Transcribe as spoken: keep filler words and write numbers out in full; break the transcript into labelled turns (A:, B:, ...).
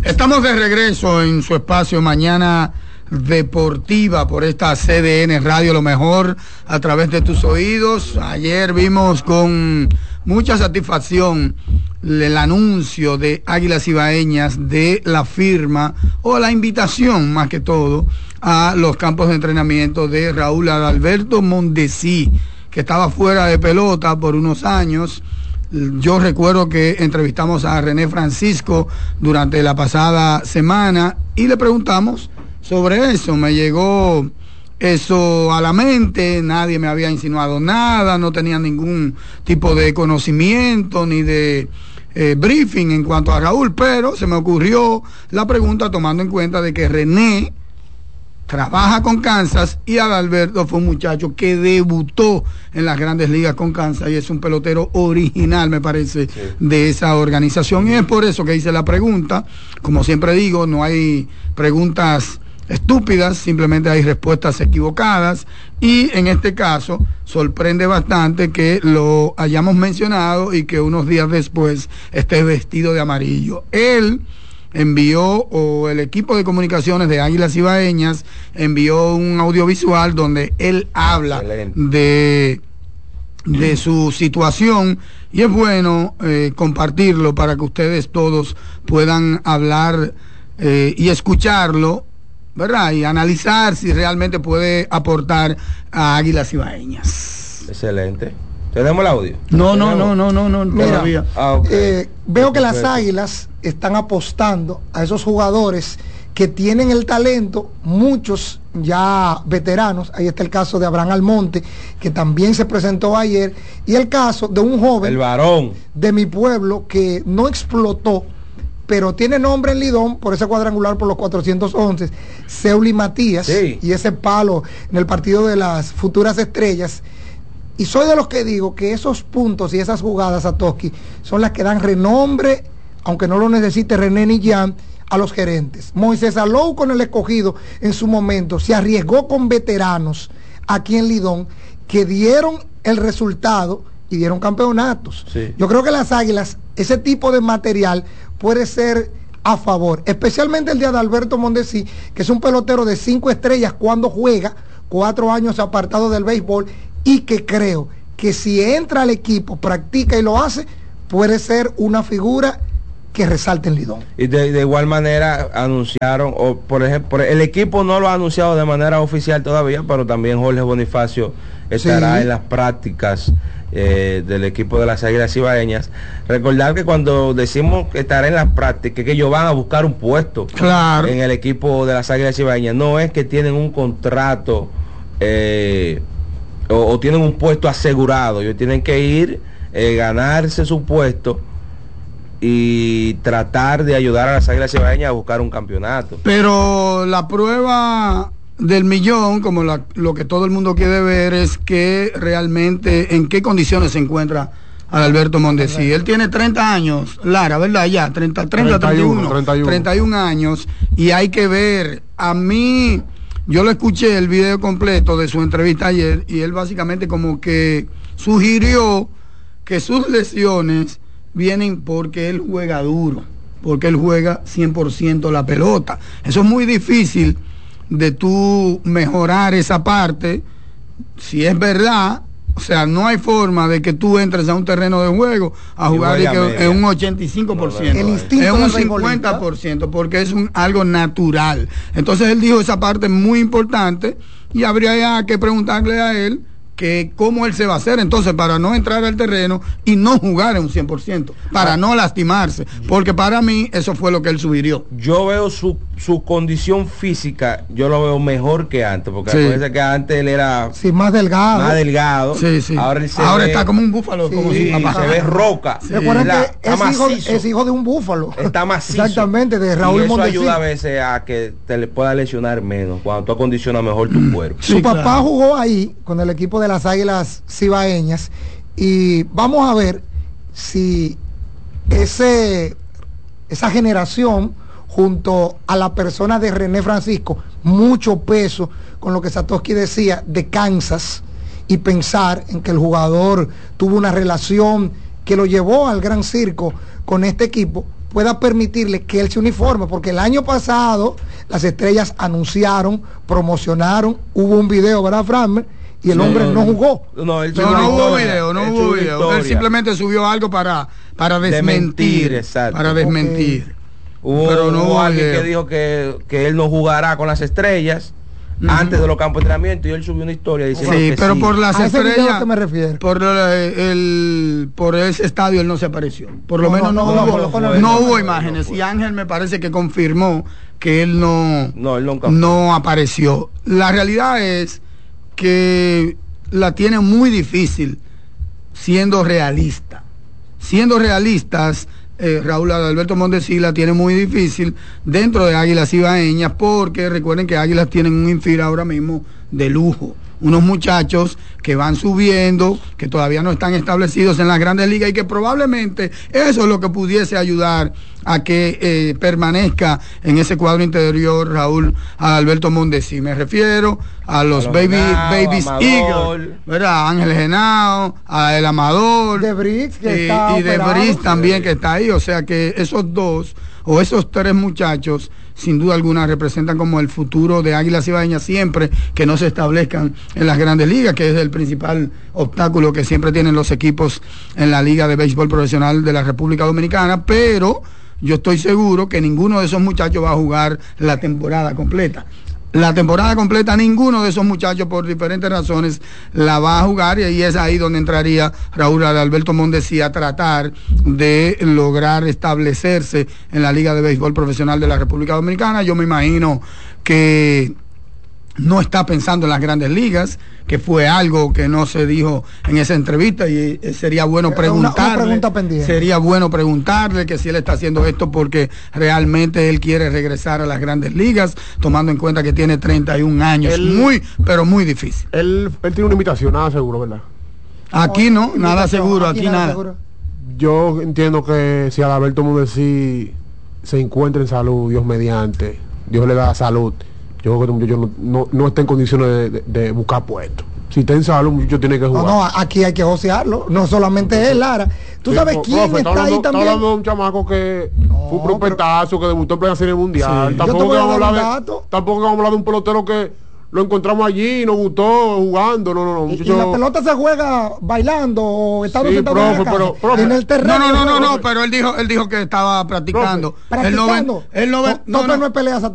A: Estamos de regreso en su espacio Mañana Deportiva por esta C D N Radio, lo mejor a través de tus oídos. Ayer vimos con mucha satisfacción el anuncio de Águilas Ibaeñas de la firma o la invitación más que todo a los campos de entrenamiento de Raúl Adalberto Mondesi, que estaba fuera de pelota por unos años. Yo recuerdo que entrevistamos a René Francisco durante la pasada semana y le preguntamos sobre eso. Me llegó eso a la mente, nadie me había insinuado nada, no tenía ningún tipo de conocimiento ni de eh, briefing en cuanto a Raúl, pero se me ocurrió la pregunta tomando en cuenta de que René trabaja con Kansas y Adalberto fue un muchacho que debutó en las grandes ligas con Kansas y es un pelotero original, me parece, sí, de esa organización. Y es por eso que hice la pregunta. Como siempre digo, no hay preguntas estúpidas, simplemente hay respuestas equivocadas, y en este caso sorprende bastante que lo hayamos mencionado y que unos días después esté vestido de amarillo. Él envió, o el equipo de comunicaciones de Águilas Ibaeñas envió un audiovisual donde él habla de, de su situación, y es bueno eh, compartirlo para que ustedes todos puedan hablar eh, y escucharlo, ¿verdad? Y analizar si realmente puede aportar a Águilas Ibaeñas.
B: Excelente. ¿Tenemos el audio?
A: No, no, no, no, no, no,
C: Mira,
A: todavía.
C: Ah, okay. eh, veo que las Águilas están apostando a esos jugadores que tienen el talento, muchos ya veteranos. Ahí está el caso de Abraham Almonte, que también se presentó ayer, y el caso de un joven,
B: el varón
C: de mi pueblo, que no explotó, pero tiene nombre en Lidón por ese cuadrangular por los cuatrocientos once, Seuli Matías, sí, y ese palo en el partido de las futuras estrellas. Y soy de los que digo que esos puntos y esas jugadas, Satoshi, son las que dan renombre, aunque no lo necesite René ni Jan, a los gerentes. Moisés Alou con el Escogido en su momento se arriesgó con veteranos aquí en Lidón que dieron el resultado y dieron campeonatos. Sí. Yo creo que las Águilas, ese tipo de material puede ser a favor, especialmente el de Adalberto Mondesi, que es un pelotero de cinco estrellas cuando juega, cuatro años apartado del béisbol, y que creo que si entra al equipo, practica y lo hace, puede ser una figura que resalte en Lidón.
B: Y de, de igual manera anunciaron, o por ejemplo, el equipo no lo ha anunciado de manera oficial todavía, pero también Jorge Bonifacio estará sí. en las prácticas eh, del equipo de las Águilas Ibaeñas. Recordar que cuando decimos que estará en las prácticas, que ellos van a buscar un puesto
A: claro.
B: en el equipo de las Águilas Ibaeñas, no es que tienen un contrato eh, o, o tienen un puesto asegurado. Ellos tienen que ir, eh, ganarse su puesto y tratar de ayudar a las Águilas Ibaeñas a buscar un campeonato.
A: Pero la prueba del millón, como la, lo que todo el mundo quiere ver, es que realmente en qué condiciones se encuentra Adalberto Mondesi. Él tiene treinta años, Lara, ¿verdad? Ya, treinta, treinta, treinta y uno, treinta y uno. treinta y uno años, y hay que ver. A mí, yo lo escuché el video completo de su entrevista ayer, y él básicamente como que sugirió que sus lesiones vienen porque él juega duro, porque él juega cien por ciento la pelota. Eso es muy difícil de tú mejorar esa parte, si es verdad. O sea, no hay forma de que tú entres a un terreno de juego a jugar y que en un ochenta y cinco por ciento,
C: el instinto
A: en un cincuenta por ciento, porque es un, algo natural. Entonces él dijo esa parte muy importante, y habría ya que preguntarle a él que cómo él se va a hacer entonces para no entrar al terreno y no jugar en un cien por ciento, para ah. no lastimarse, porque para mí eso fue lo que él sugirió.
B: Yo veo su, su condición física, yo lo veo mejor que antes, porque sí. acuérdense que antes él era
C: sí, más delgado,
B: más delgado.
A: Sí, sí.
B: Ahora, él se
A: ahora
B: ve,
A: está como un búfalo,
C: sí,
A: como
B: sí,
A: si papá.
B: se ve roca.
C: Sí. Recuerden
B: la,
C: que es hijo, es hijo de un búfalo.
B: Está macizo.
C: Exactamente, de Raúl
B: y eso
C: Mondesi.
B: ayuda a veces a que te le pueda lesionar menos cuando tú acondicionas mejor tu cuerpo.
C: Sí, su papá claro. jugó ahí con el equipo de las Águilas Cibaeñas, y vamos a ver si ese esa generación junto a la persona de René Francisco, mucho peso con lo que Satoshi decía de Kansas, y pensar en que el jugador tuvo una relación que lo llevó al gran circo con este equipo, pueda permitirle que él se uniforme, porque el año pasado las Estrellas anunciaron, promocionaron, hubo un video, ¿verdad, Fran? Y el sí, hombre no jugó.
A: No, él no, no hubo video, no hubo video. Historia. Él simplemente subió algo para, para desmentir.
B: De exacto.
A: Para desmentir.
B: Okay. Hubo, Pero no hubo alguien video. que dijo que, que él no jugará con las Estrellas uh-huh. antes de los campos de entrenamiento, y él subió una historia diciendo
A: sí,
B: que
A: pero
B: sí.
A: por las
C: ¿A
A: Estrellas,
C: ese que me refiero?
A: por el, el por ese estadio él no se apareció. Por lo no, menos no, no, no, hubo, no, no, no hubo imágenes. Y Ángel me parece que confirmó que él no,
B: no, él nunca
A: no apareció. La realidad es que la tiene muy difícil siendo realista. Siendo realistas, eh, Raúl Adalberto Mondesi la tiene muy difícil dentro de Águilas Ibaeñas, porque recuerden que Águilas tienen un infiel ahora mismo de lujo. Unos muchachos que van subiendo, que todavía no están establecidos en las grandes ligas y que probablemente eso es lo que pudiese ayudar a que eh, permanezca en ese cuadro interior Raúl Alberto Mondesi. Me refiero a los, a los baby, Genao, babies Eagles, ¿verdad? Ángel Genao, a el Amador,
C: de Brix, que
A: y,
C: está
A: y de Brix también sí. que está ahí. O sea que esos dos o esos tres muchachos sin duda alguna representan como el futuro de Águilas Ibaeñas, siempre que no se establezcan en las grandes ligas, que es el principal obstáculo que siempre tienen los equipos en la Liga de Béisbol Profesional de la República Dominicana. Pero yo estoy seguro que ninguno de esos muchachos va a jugar la temporada completa. La temporada completa ninguno de esos muchachos, por diferentes razones, la va a jugar, y ahí es ahí donde entraría Raúl Alberto Mondesi a tratar de lograr establecerse en la Liga de Béisbol Profesional de la República Dominicana. Yo me imagino que no está pensando en las grandes ligas, que fue algo que no se dijo en esa entrevista, y sería bueno preguntarle,
C: una, una
A: sería bueno preguntarle que si él está haciendo esto porque realmente él quiere regresar a las grandes ligas, tomando en cuenta que tiene treinta y un años, él, muy, pero muy difícil.
D: Él, él tiene una invitación, nada seguro, ¿verdad?
A: Aquí no, nada seguro, aquí, aquí nada. Seguro.
D: Yo entiendo que si Adalberto Mondesi se encuentra en salud, Dios mediante, Dios le da salud, yo creo que yo no, no, no está en condiciones de, de, de buscar puestos. Si está en salud, mucho tiene que jugar.
C: No, no, aquí hay que josearlo, no solamente él, Lara. ¿Tú sí, sabes quién profe, está hablando, ahí también?
D: Está hablando de un chamaco que no, fue un prospectazo, pero... que debutó en plena serie mundial. Sí. Tampoco, que vamos a hablar de, tampoco que vamos a hablar de un pelotero que lo encontramos allí y nos gustó jugando. No, no, no.
C: Muchacho... ¿Y la pelota se juega bailando o estando
D: sí,
C: sentado
D: profe,
C: en, la casa,
D: pero, profe,
C: en el terreno?
A: No, no, no, no, no, pero él dijo, él dijo que estaba practicando.
C: Profe, practicando.
A: Él no ve, él no ve,
C: no, no, no, no es pelea